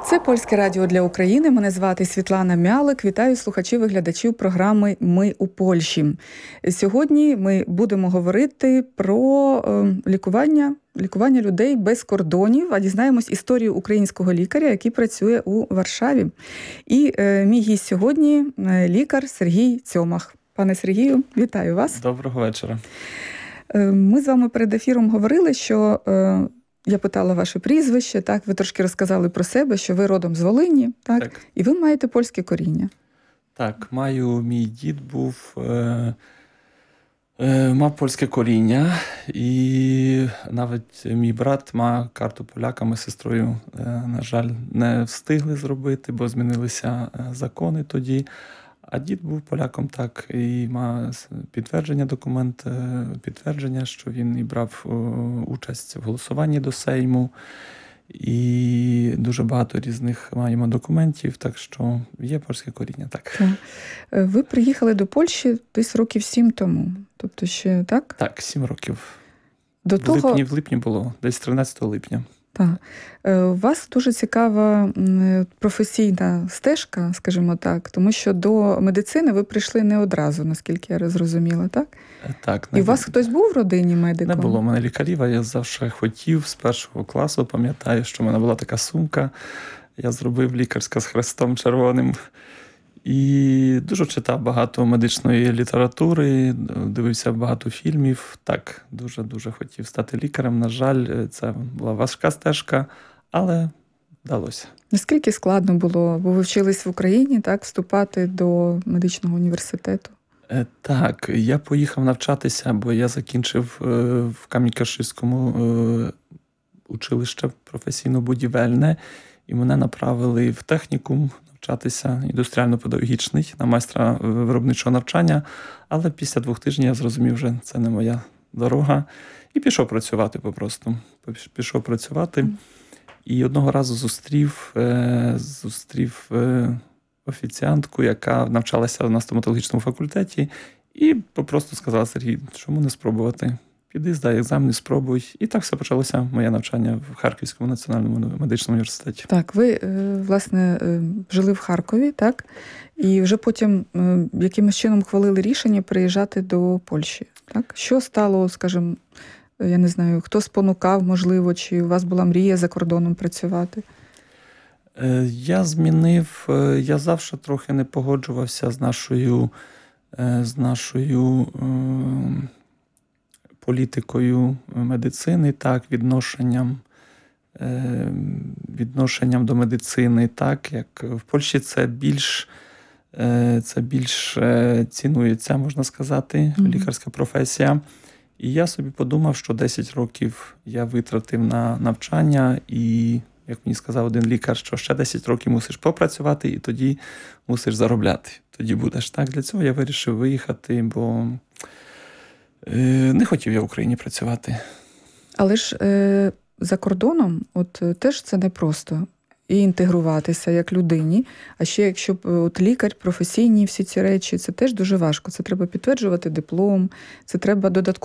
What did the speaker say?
Це Польське радіо для України. Мене звати Світлана Мялик. Вітаю слухачів і глядачів програми «Ми у Польщі». Сьогодні ми будемо говорити про лікування людей без кордонів, а дізнаємось історію українського лікаря, який працює у Варшаві. І мій гість сьогодні – лікар Сергій Цьомах. Пане Сергію, вітаю вас. Доброго вечора. Ми з вами перед ефіром говорили, що я питала ваше прізвище, так, ви трошки розказали про себе, що ви родом з Волині, так? І ви маєте польське коріння. Так, мій дід мав польське коріння, і навіть мій брат мав карту поляка, ми з сестрою, на жаль, не встигли зробити, бо змінилися закони тоді. А дід був поляком, так, і мав підтвердження, що він і брав участь в голосуванні до Сейму, і дуже багато різних маємо документів, так що є польське коріння, так. Ви приїхали до Польщі десь років 7 тому, тобто ще, так? Так, 7 років. В липні було, десь 13 липня. Так. У вас дуже цікава професійна стежка, скажімо так, тому що до медицини ви прийшли не одразу, наскільки я зрозуміла, так? Так. І у вас хтось був в родині медиком? Не було. У мене лікарів, а я завжди хотів з першого класу, пам'ятаю, що в мене була така сумка. Я зробив лікарська з хрестом червоним. І дуже читав багато медичної літератури, дивився багато фільмів. Так, дуже хотів стати лікарем. На жаль, це була важка стежка, але вдалося. Наскільки складно було, бо ви вчились в Україні, так, вступати до медичного університету? Так, я поїхав навчатися, бо я закінчив в Камінь-Каширському училище професійно-будівельне, і мене направили в технікум навчатися, індустріально-педагогічний, на майстра виробничого навчання, але після 2 тижнів я зрозумів, що це не моя дорога, і пішов працювати попросту. Пішов працювати, і одного разу зустрів офіціантку, яка навчалася на стоматологічному факультеті, і просто сказала: Сергій, чому не спробувати? Піди, здай екзамен, спробуй. І так все почалося моє навчання в Харківському національному медичному університеті. Так, ви, власне, жили в Харкові, так? І вже потім якимось чином ухвалили рішення приїжджати до Польщі, так? Що стало, скажімо, я не знаю, хто спонукав, можливо, чи у вас була мрія за кордоном працювати? Я завжди трохи не погоджувався з нашою політикою медицини, так, відношенням до медицини, так, як в Польщі це більш цінується, можна сказати, лікарська професія. І я собі подумав, що 10 років я витратив на навчання, і, як мені сказав один лікар, що ще 10 років мусиш попрацювати, і тоді мусиш заробляти. Тоді будеш. Так, для цього я вирішив виїхати, бо не хотів я в Україні працювати. Але ж за кордоном теж це непросто. І інтегруватися як людині. А ще якщо лікар, професійні всі ці речі, це теж дуже важко. Це треба підтверджувати диплом, це треба додатково